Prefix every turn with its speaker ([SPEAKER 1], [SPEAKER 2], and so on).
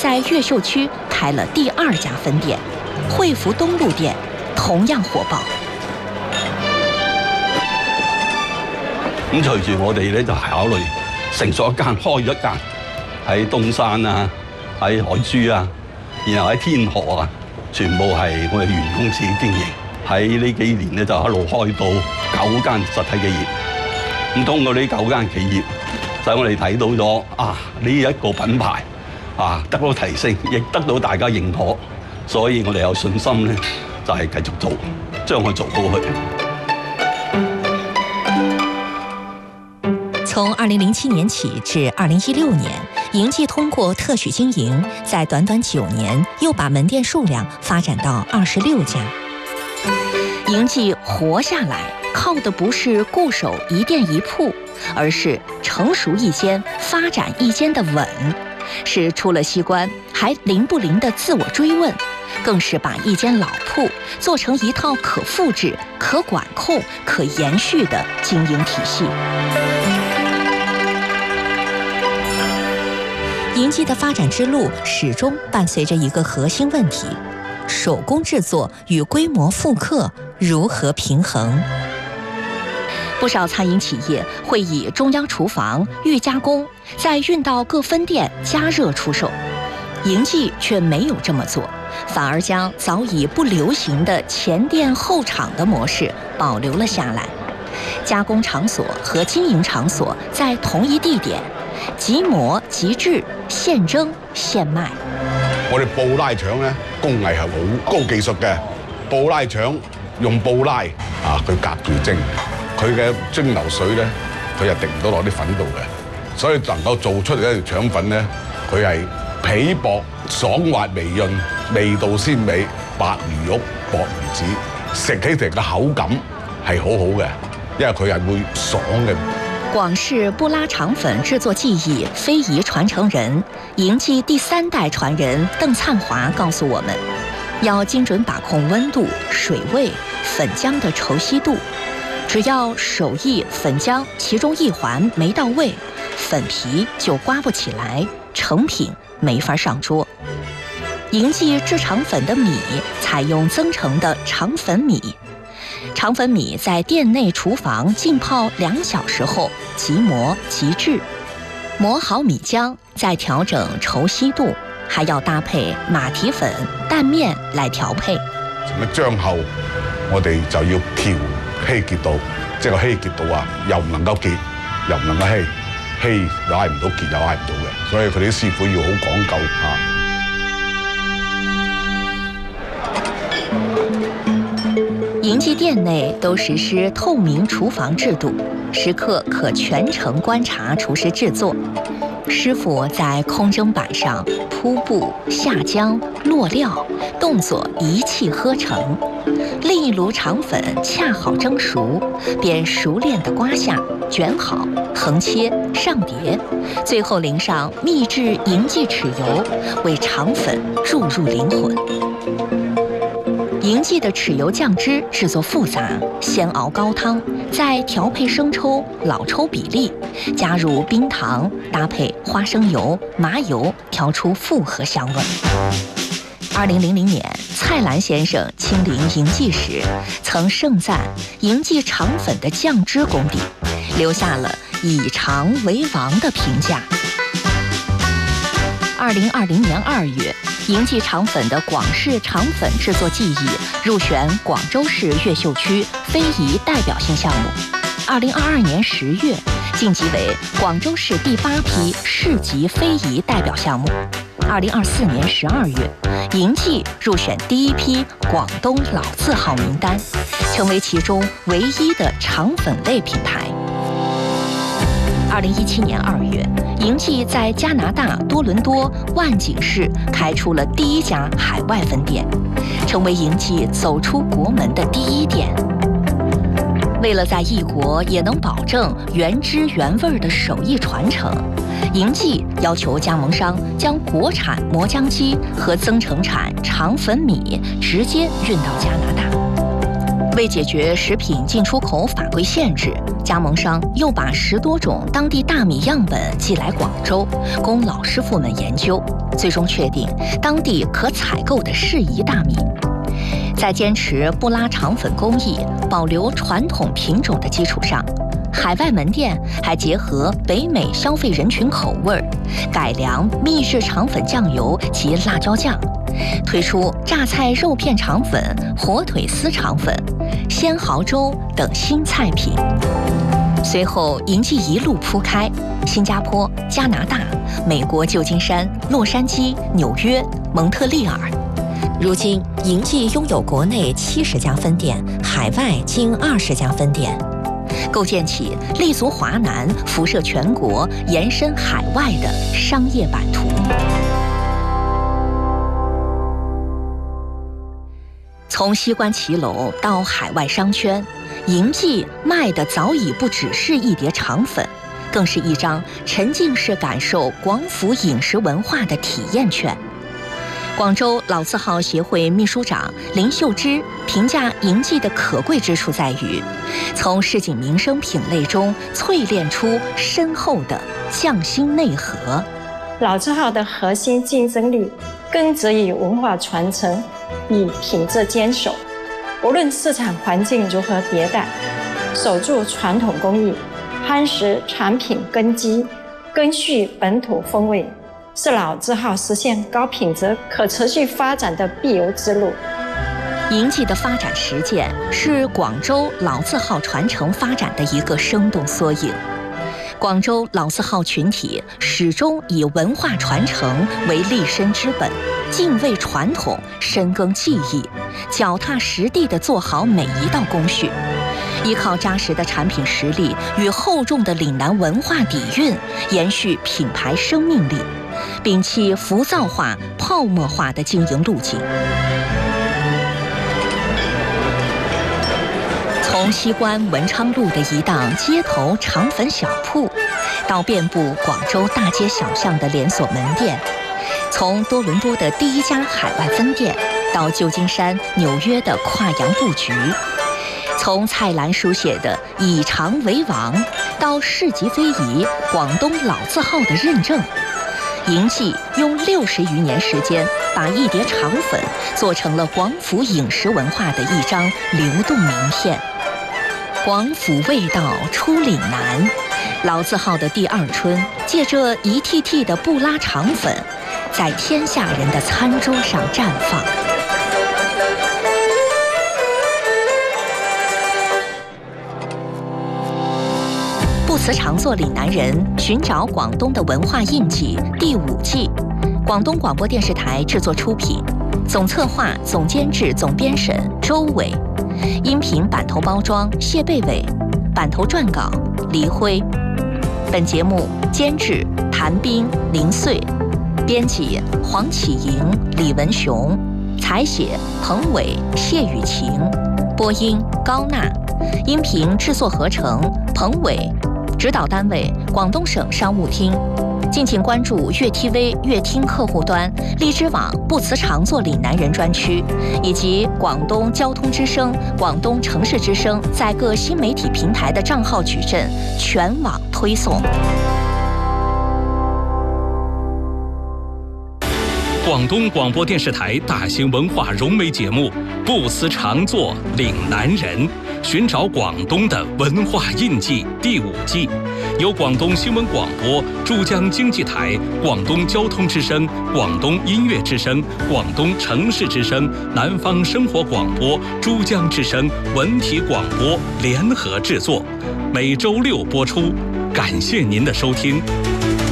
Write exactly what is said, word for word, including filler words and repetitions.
[SPEAKER 1] 在越秀区开了第二家分店，汇福东路店同樣火爆。
[SPEAKER 2] 咁隨住我哋咧就考慮成熟一間開咗一間喺東山啊，喺海珠啊，然後喺天河啊，全部係我哋原公司經營。喺呢幾年咧就一路開到九間實體企業。咁通過呢九間企業，使我哋睇到咗啊呢一個品牌啊得到提升，亦得到大家認可，所以我哋有信心咧就係繼續做，將佢做好佢。
[SPEAKER 1] 从二零零七年起至二零一六年，盈记通过特许经营，在短短九年又把门店数量发展到二十六家。盈记活下来，靠的不是固守一店一铺，而是成熟一间、发展一间的稳，是出了西关还灵不灵的自我追问，更是把一间老铺做成一套可复制、可管控、可延续的经营体系。盈记的发展之路始终伴随着一个核心问题：手工制作与规模复刻如何平衡？不少餐饮企业会以中央厨房预加工，再运到各分店加热出售。盈记却没有这么做，反而将早已不流行的前店后厂的模式保留了下来。加工场所和经营场所在同一地點，即磨即製，現蒸現賣。
[SPEAKER 3] 我哋布拉腸咧工藝係好高技術嘅，布拉腸用布拉啊，佢隔住蒸，佢嘅蒸餾水咧，佢又滴唔到落啲粉度嘅，所以能夠做出嚟嘅腸粉咧，佢係皮薄、爽滑微潤，味道鮮美，白如玉、薄如紙，食起嚟嘅口感係好好嘅，因為佢係會爽嘅。
[SPEAKER 1] 廣式布拉腸粉製作技藝非遺傳承人盈記第三代傳人鄧燦華告訴我們，要精準把控溫度、水位、粉漿的稠稀度，只要手藝粉漿其中一環沒到位，粉皮就刮不起來，成品沒法上桌。盈記製腸粉的米採用增程的腸粉米，腸粉米在店內廚房浸泡兩小時後即磨即製，磨好米漿再調整稠稀度，還要搭配馬蹄粉、蛋麵來調配。
[SPEAKER 3] 成個漿後，我哋就要調稀結度，即係個稀結度啊，又唔能夠結，又唔能夠稀，稀又嗌唔到，結又嗌唔到嘅，所以佢哋啲師傅要好講究啊。
[SPEAKER 1] 盈記店內都實施透明廚房制度，食客可全程觀察廚師製作。師傅在空蒸板上鋪布、下漿、落料，動作一氣呵成。另一爐腸粉恰好蒸熟，便熟練地刮下、捲好、橫切、上碟，最後淋上秘製盈記豉油，為腸粉注入靈魂。盈記的豉油醬汁製作複雜，先熬高湯，再調配生抽、老抽比例，加入冰糖，搭配花生油、麻油，調出複合香味。二零零零年，蔡瀾先生親臨盈記時，曾盛讚盈記腸粉的醬汁功底，留下了以腸為王的評價。二零二零年二月，盈記腸粉的廣式腸粉製作技藝入選廣州市越秀區非遺代表性項目。二零二二年十月，晉級為廣州市第八批市級非遺代表項目。二零二四年十二月，盈記入選第一批廣東老字號名單，成為其中唯一的腸粉類品牌。二零一七年二月，盈記在加拿大多倫多萬景市開出了第一家海外分店，成為盈記走出國門的第一店。為了在異國也能保證原汁原味的手藝傳承，盈記要求加盟商將國產磨漿機和增程產腸粉米直接運到加拿大。 为解决食品进出口法规限制，加盟商又把十多种当地大米样本寄来广州，供老师傅们研究，最终确定当地可采购的适宜大米。在坚持布拉肠粉工艺、保留传统品种的基础上，海外门店还结合北美消费人群口味，改良秘制肠粉酱油及辣椒酱，推出榨菜肉片肠粉、火腿丝肠粉、鲜蚝粥等新菜品。随后营记一路铺开，新加坡、加拿大、美国旧金山、洛杉矶、纽约、蒙特利尔。如今，营记拥有国内七十家分店，海外近二十家分店，构建起立足华南、辐射全国、延伸海外的商业版图。从西关骑楼到海外商圈，营记卖的早已不只是一碟肠粉，更是一张沉浸式感受广府饮食文化的体验券。广州老字号协会秘书长林秀芝评价营记的可贵之处在于，从市井民生品类中淬炼出深厚的匠心内核。
[SPEAKER 4] 老字号的核心竞争力根植于文化传承与品质坚守，无论市场环境如何迭代，守住传统工艺，夯实产品根基，根续本土风味，是老字号实现高品质可持续发展的必由之路。
[SPEAKER 1] 营记的发展实践是广州老字号传承发展的一个生动缩影。广州老字号群体始终以文化传承为立身之本，敬畏传统，深耕技艺，脚踏实地地做好每一道工序，依靠扎实的产品实力与厚重的岭南文化底蕴，延续品牌生命力，摒弃浮躁化、泡沫化的经营路径。从西关文昌路的一档街头肠粉小铺，到遍布广州大街小巷的连锁门店，从多伦多的第一家海外分店，到旧金山、纽约的跨洋布局，从菜篮书写的以肠为王，到市级非遗广东老字号的认证，营记用六十余年时间，把一碟肠粉做成了广府饮食文化的一张流动名片。广府味道出岭南，老字号的第二春，借着一屉屉的布拉肠粉，在天下人的餐桌上绽放。不辞常作岭南人，寻找广东的文化印记第五季，广东广播电视台制作出品，总策划、总监制、总编审周伟，音频版头包装谢贝伟，版头撰稿黎辉。本节目监制谭斌、林穗，编辑黄启莹、李文雄，采写彭伟、谢雨晴，播音高娜，音频制作合成彭伟，指导单位广东省商务厅。敬请关注粤 T V 粤听客户端、荔枝网不辞常作岭南人专区，以及广东交通之声、广东城市之声在各新媒体平台的账号矩阵，全网推送。
[SPEAKER 5] 广东广播电视台大型文化融媒节目《不辞常作岭南人》，寻找广东的文化印记第五季，由广东新闻广播、珠江经济台、广东交通之声、广东音乐之声、广东城市之声、南方生活广播、珠江之声文体广播联合制作，每周六播出。感谢您的收听。